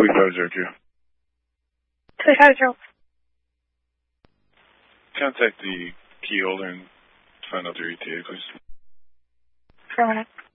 4502. 350. Contact the key holder and find out their ETA, please. 418.